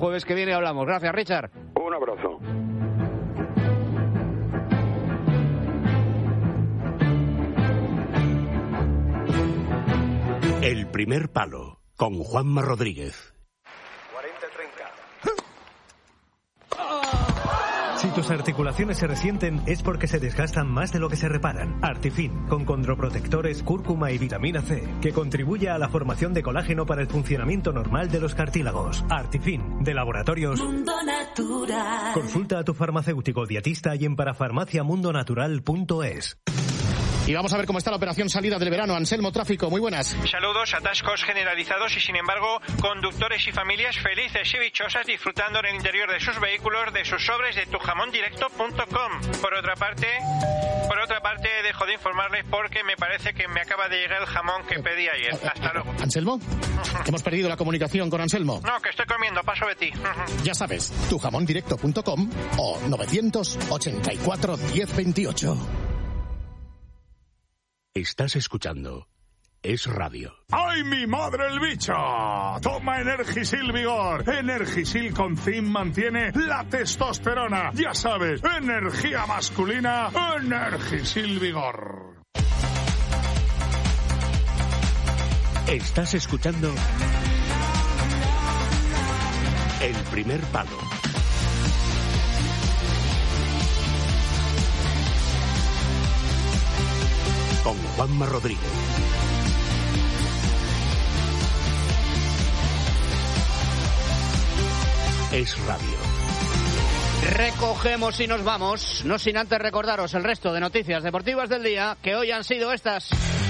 jueves que viene hablamos. Gracias, Richard. Un abrazo. El primer palo, con Juanma Rodríguez. 40-30. Si tus articulaciones se resienten es porque se desgastan más de lo que se reparan. Artifin, con condroprotectores, cúrcuma y vitamina C, que contribuye a la formación de colágeno para el funcionamiento normal de los cartílagos. Artifin, de Laboratorios Mundo Natural. Consulta a tu farmacéutico dietista y en parafarmaciamundonatural.es. Y vamos a ver cómo está la operación salida del verano. Anselmo, tráfico, muy buenas. Saludos, atascos generalizados y sin embargo conductores y familias felices y dichosas disfrutando en el interior de sus vehículos de sus sobres de tujamondirecto.com. Por otra parte, dejo de informarles porque me parece que me acaba de llegar el jamón que pedí ayer. Hasta luego. ¿Anselmo? Hemos perdido la comunicación con Anselmo. No, que estoy comiendo, paso de ti. Ya sabes, tujamondirecto.com o 984 1028. Estás escuchando Es Radio. ¡Ay, mi madre el bicho! Toma Energisil Vigor. Energisil con zinc mantiene la testosterona. Ya sabes, energía masculina, Energisil Vigor. Estás escuchando El primer palo. Con Juanma Rodríguez. Es Radio. Recogemos y nos vamos, no sin antes recordaros el resto de noticias deportivas del día, que hoy han sido estas.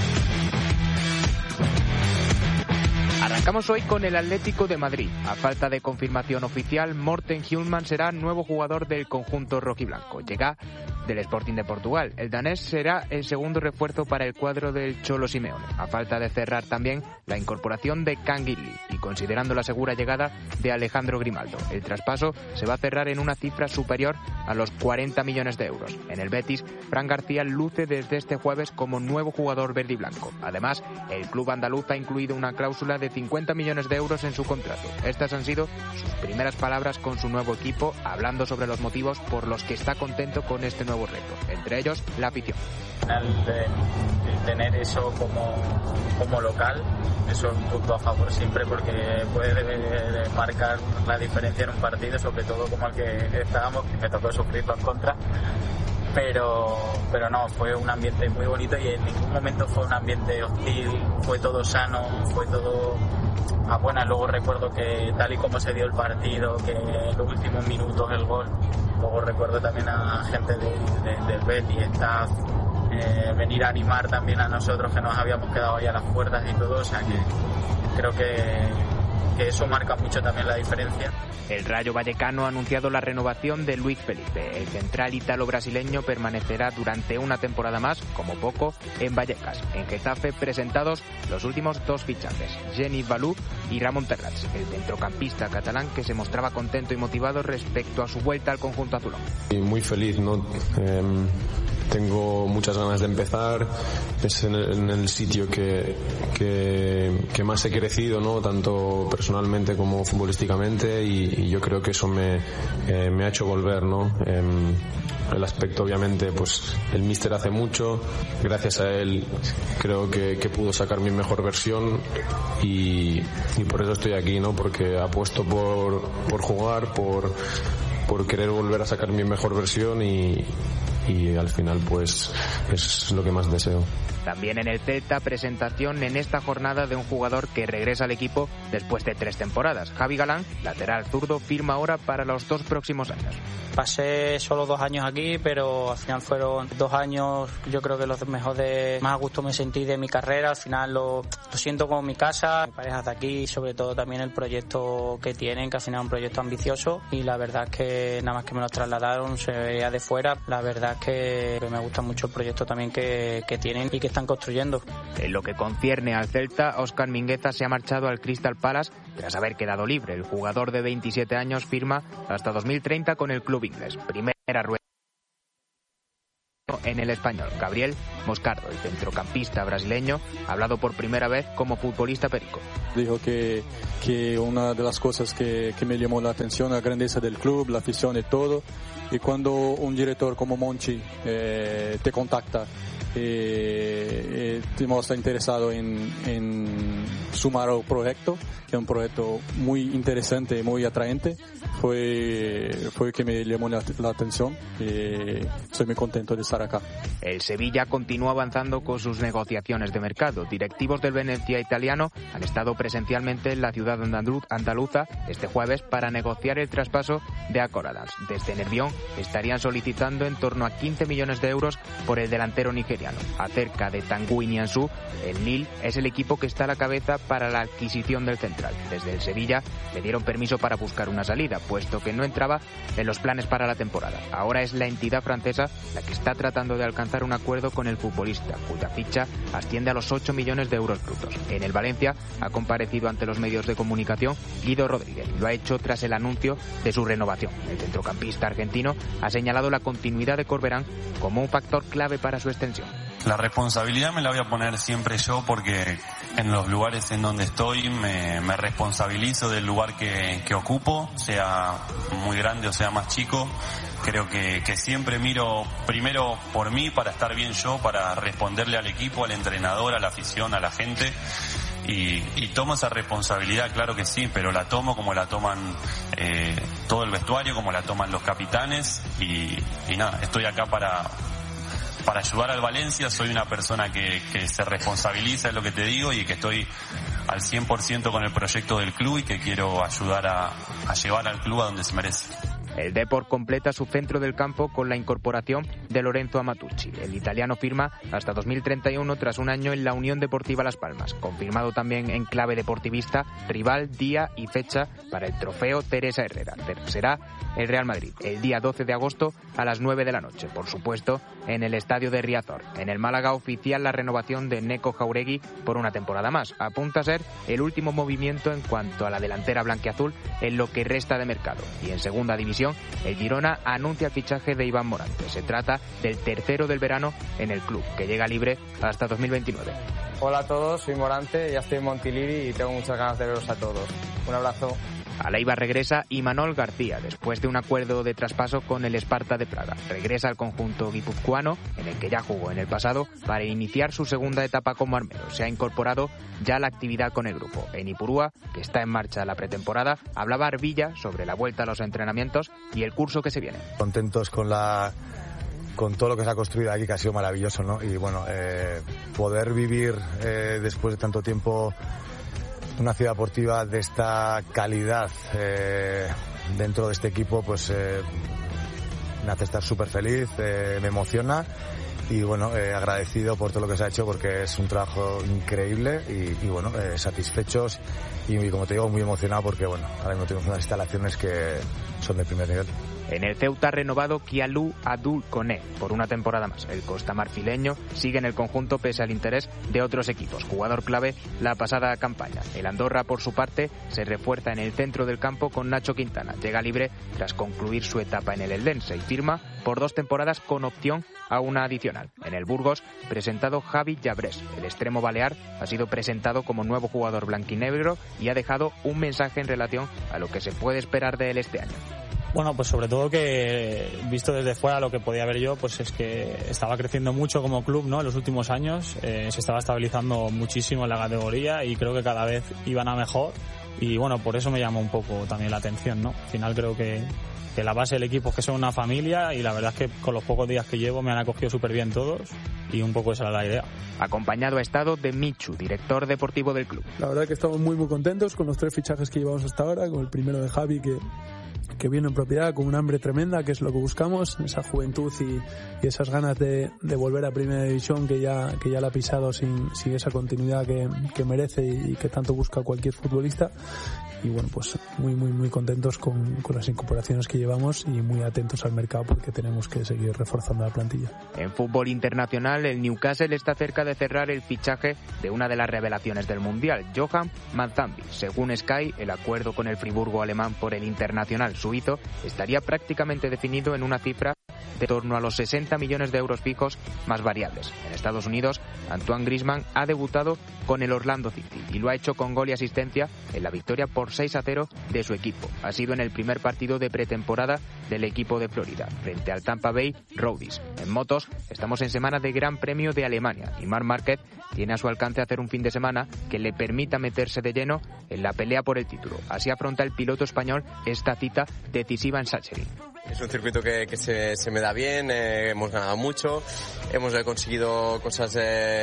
Arrancamos hoy con el Atlético de Madrid. A falta de confirmación oficial, Morten Hjulmand será nuevo jugador del conjunto rojiblanco. Llega del Sporting de Portugal. El danés será el segundo refuerzo para el cuadro del Cholo Simeone. A falta de cerrar también la incorporación de Canguilí y considerando la segura llegada de Alejandro Grimaldo. El traspaso se va a cerrar en una cifra superior a los 40 millones de euros. En el Betis, Fran García luce desde este jueves como nuevo jugador verde y blanco. Además, el club andaluz ha incluido una cláusula de 50 millones de euros en su contrato. Estas han sido sus primeras palabras con su nuevo equipo, hablando sobre los motivos por los que está contento con este nuevo reto, entre ellos la afición. El tener eso como local, eso es un punto a favor siempre porque puede marcar la diferencia en un partido, sobre todo como el que estábamos, que me tocó sufrirlo en contra. Pero no, fue un ambiente muy bonito y en ningún momento fue un ambiente hostil, fue todo sano, fue todo a buenas. Luego recuerdo que tal y como se dio el partido, que en los últimos minutos el gol, luego recuerdo también a gente del Betis, staff, venir a animar también a nosotros que nos habíamos quedado ahí a las puertas y todo, o sea que creo que eso marca mucho también la diferencia. El Rayo Vallecano ha anunciado la renovación de Luis Felipe. El central ítalo-brasileño permanecerá durante una temporada más, como poco, en Vallecas. En Getafe, presentados los últimos dos fichajes, Jenny Balú y Ramón Terrats, el centrocampista catalán que se mostraba contento y motivado respecto a su vuelta al conjunto azulón. Muy feliz, ¿no? Tengo muchas ganas de empezar. Es en el sitio que más he crecido, ¿no? Tanto personalmente como futbolísticamente, y yo creo que eso me ha hecho volver, ¿no? El aspecto, obviamente, pues el míster hace mucho, gracias a él creo que pudo sacar mi mejor versión y por eso estoy aquí, ¿no? Porque apuesto por jugar, por querer volver a sacar mi mejor versión y al final pues es lo que más deseo. También en el Celta, presentación en esta jornada de un jugador que regresa al equipo después de 3 temporadas. Javi Galán, lateral zurdo, firma ahora para los 2 próximos años. Pasé solo 2 años aquí, pero al final fueron 2 años, yo creo que los mejores, más a gusto me sentí de mi carrera. Al final lo siento como mi casa, mi pareja de aquí, y sobre todo también el proyecto que tienen, que al final es un proyecto ambicioso, y la verdad es que nada más que me lo trasladaron, se veía de fuera. La verdad es que me gusta mucho el proyecto también que tienen y que están construyendo. En lo que concierne al Celta, Óscar Mingueza se ha marchado al Crystal Palace tras haber quedado libre. El jugador de 27 años firma hasta 2030 con el club inglés. Primera rueda en el Español. Gabriel Moscardo, el centrocampista brasileño, ha hablado por primera vez como futbolista perico. Dijo que una de las cosas que me llamó la atención, la grandeza del club, la afición y todo, y cuando un director como Monchi te contacta te muestra interesado en sumar al proyecto, que es un proyecto muy interesante y muy atraente, fue que me llamó la atención y estoy muy contento de estar acá. El Sevilla continúa avanzando con sus negociaciones de mercado. Directivos del Venezia italiano han estado presencialmente en la ciudad andaluza este jueves para negociar el traspaso de Akoradans. Desde Nervión estarían solicitando en torno a 15 millones de euros por el delantero nigeriano. Acerca de Tanguy Nianzou, el Lille es el equipo que está a la cabeza para la adquisición del central. Desde el Sevilla le dieron permiso para buscar una salida, puesto que no entraba en los planes para la temporada. Ahora es la entidad francesa la que está tratando de alcanzar un acuerdo con el futbolista, cuya ficha asciende a los 8 millones de euros brutos. En el Valencia ha comparecido ante los medios de comunicación Guido Rodríguez. Lo ha hecho tras el anuncio de su renovación. El centrocampista argentino ha señalado la continuidad de Corberán como un factor clave para su extensión. La responsabilidad me la voy a poner siempre yo, porque en los lugares en donde estoy me responsabilizo del lugar que ocupo, sea muy grande o sea más chico. Creo que siempre miro primero por mí, para estar bien yo, para responderle al equipo, al entrenador, a la afición, a la gente. Y tomo esa responsabilidad, claro que sí, pero la tomo como la toman todo el vestuario, como la toman los capitanes. Y nada, estoy acá para ayudar al Valencia. Soy una persona que se responsabiliza, es lo que te digo, y que estoy al 100% con el proyecto del club y que quiero ayudar a llevar al club a donde se merece. El Depor completa su centro del campo con la incorporación de Lorenzo Amatucci. El italiano firma hasta 2031 tras un año en la Unión Deportiva Las Palmas. Confirmado también en clave deportivista, rival, día y fecha para el trofeo Teresa Herrera. Será el Real Madrid el día 12 de agosto a las 9 de la noche. Por supuesto, en el estadio de Riazor. En el Málaga, oficial la renovación de Neko Jauregui por una temporada más. Apunta a ser el último movimiento en cuanto a la delantera blanquiazul en lo que resta de mercado. Y en segunda división, el Girona anuncia el fichaje de Iván Morante. Se trata del tercero del verano en el club, que llega libre hasta 2029. Hola a todos, soy Morante, ya estoy en Montilivi y tengo muchas ganas de veros a todos. Un abrazo. A la Eibar regresa Imanol García después de un acuerdo de traspaso con el Sparta de Praga. Regresa al conjunto guipuzcoano, en el que ya jugó en el pasado, para iniciar su segunda etapa como armero. Se ha incorporado ya a la actividad con el grupo. En Ipurúa, que está en marcha la pretemporada, hablaba Arvilla sobre la vuelta a los entrenamientos y el curso que se viene. Contentos con todo lo que se ha construido aquí, que ha sido maravilloso, ¿no? Y bueno, poder vivir después de tanto tiempo una ciudad deportiva de esta calidad dentro de este equipo, pues me hace estar súper feliz, me emociona y bueno, agradecido por todo lo que se ha hecho, porque es un trabajo increíble y bueno, satisfechos y como te digo, muy emocionado, porque bueno, ahora mismo tenemos unas instalaciones que son de primer nivel. En el Ceuta ha renovado Kialou Abdul Koné por una temporada más. El costamarfileño sigue en el conjunto pese al interés de otros equipos. Jugador clave la pasada campaña. El Andorra, por su parte, se refuerza en el centro del campo con Nacho Quintana. Llega libre tras concluir su etapa en el Eldense y firma por 2 temporadas con opción a una adicional. En el Burgos, presentado Javi Llabrés. El extremo balear ha sido presentado como nuevo jugador blanquinegro y ha dejado un mensaje en relación a lo que se puede esperar de él este año. Bueno, pues sobre todo que, visto desde fuera lo que podía ver yo, pues es que estaba creciendo mucho como club, ¿no? En los últimos años se estaba estabilizando muchísimo en la categoría y creo que cada vez iban a mejor y bueno, por eso me llamó un poco también la atención, ¿no? Al final creo que la base del equipo es que son una familia y la verdad es que con los pocos días que llevo me han acogido súper bien todos y un poco esa era la idea. Acompañado ha estado de Michu, director deportivo del club. La verdad que estamos muy contentos con los 3 fichajes que llevamos hasta ahora, con el primero de Javi que viene en propiedad con un hambre tremenda, que es lo que buscamos, esa juventud y esas ganas de volver a Primera División que ya la ha pisado sin esa continuidad que merece y que tanto busca cualquier futbolista. Y bueno, pues muy contentos con las incorporaciones que llevamos y muy atentos al mercado, porque tenemos que seguir reforzando la plantilla. En fútbol internacional, el Newcastle está cerca de cerrar el fichaje de una de las revelaciones del Mundial, Johan Manzambi. Según Sky, el acuerdo con el Friburgo alemán por el internacional suizo estaría prácticamente definido en una cifra de en torno a los 60 millones de euros fijos más variables. En Estados Unidos, Antoine Griezmann ha debutado con el Orlando City y lo ha hecho con gol y asistencia en la victoria por 6-0 de su equipo. Ha sido en el primer partido de pretemporada del equipo de Florida, frente al Tampa Bay Rowdies. En motos, estamos en semana de Gran Premio de Alemania y Marc Márquez tiene a su alcance hacer un fin de semana que le permita meterse de lleno en la pelea por el título. Así afronta el piloto español esta cita decisiva en Sachsenring. Es un circuito que se me da bien, hemos ganado mucho, hemos conseguido cosas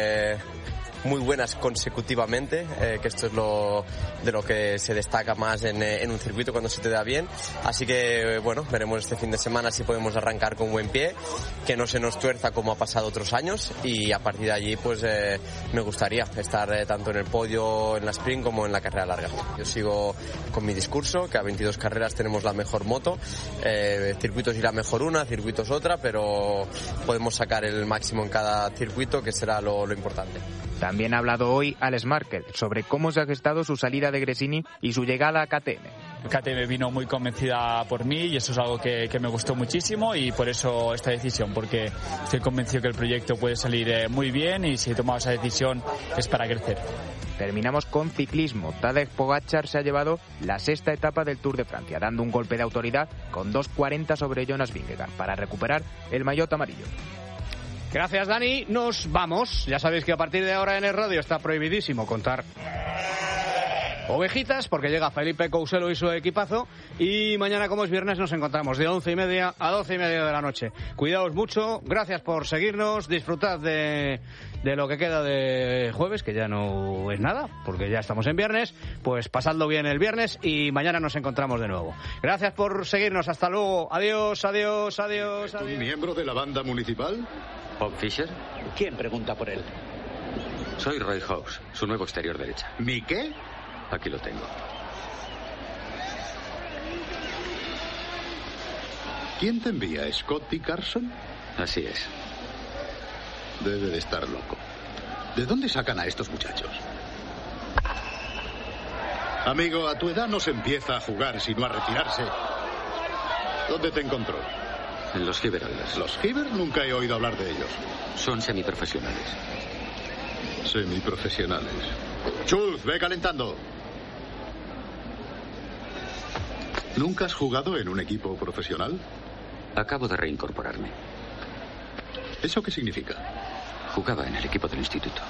muy buenas consecutivamente, que esto es de lo que se destaca más en un circuito cuando se te da bien. Así que bueno, veremos este fin de semana si podemos arrancar con buen pie, que no se nos tuerza como ha pasado otros años, y a partir de allí pues me gustaría estar tanto en el podio en la sprint como en la carrera larga. Yo sigo con mi discurso, que a 22 carreras tenemos la mejor moto, circuitos irá mejor una, circuitos otra, pero podemos sacar el máximo en cada circuito, que será lo importante. También ha hablado hoy Alex Márquez sobre cómo se ha gestado su salida de Gresini y su llegada a KTM. KTM vino muy convencida por mí y eso es algo que me gustó muchísimo, y por eso esta decisión, porque estoy convencido que el proyecto puede salir muy bien, y si he tomado esa decisión es para crecer. Terminamos con ciclismo. Tadej Pogačar se ha llevado la 6ª etapa del Tour de Francia, dando un golpe de autoridad con 2:40 sobre Jonas Vingegaard para recuperar el maillot amarillo. Gracias, Dani. Nos vamos. Ya sabéis que a partir de ahora en el radio está prohibidísimo contar ovejitas, porque llega Felipe Couselo y su equipazo, y mañana, como es viernes, nos encontramos de 11:30 a 12:30 de la noche. Cuidaos mucho, gracias por seguirnos, disfrutad de lo que queda de jueves, que ya no es nada, porque ya estamos en viernes. Pues pasadlo bien el viernes y mañana nos encontramos de nuevo. Gracias por seguirnos, hasta luego, adiós, adiós, adiós, adiós. ¿Un miembro de la banda municipal? ¿Bob Fischer? ¿Quién pregunta por él? Soy Roy House, su nuevo exterior derecha. ¿Mi qué? Aquí lo tengo. ¿Quién te envía? ¿Scotty Carson? Así es. Debe de estar loco. ¿De dónde sacan a estos muchachos? Amigo, a tu edad no se empieza a jugar, sino a retirarse. ¿Dónde te encontró? En los Giveraldas. ¿Los Giver? Nunca he oído hablar de ellos. Son semiprofesionales. Semiprofesionales. Schultz, ve calentando. ¿Nunca has jugado en un equipo profesional? Acabo de reincorporarme. ¿Eso qué significa? Jugaba en el equipo del instituto.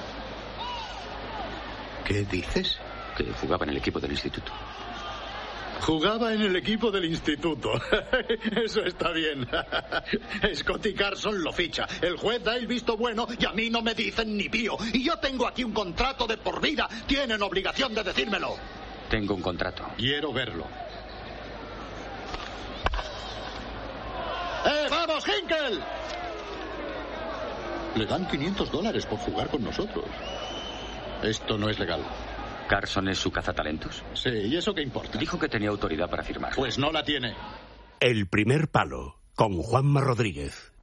¿Qué dices? Que jugaba en el equipo del instituto. Jugaba en el equipo del instituto. Eso está bien. Scotty Carson lo ficha. El juez da el visto bueno y a mí no me dicen ni pío. Y yo tengo aquí un contrato de por vida. Tienen obligación de decírmelo. Tengo un contrato. Quiero verlo. ¡Vamos, Hinkel! Le dan $500 por jugar con nosotros. Esto no es legal. ¿Carson es su cazatalentos? Sí, ¿y eso qué importa? Dijo que tenía autoridad para firmar. Pues no la tiene. El primer palo, con Juanma Rodríguez.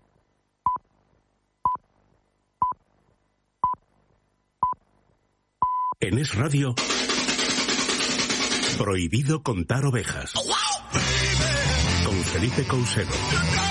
En Es Radio, prohibido contar ovejas. Con Felipe Couselo.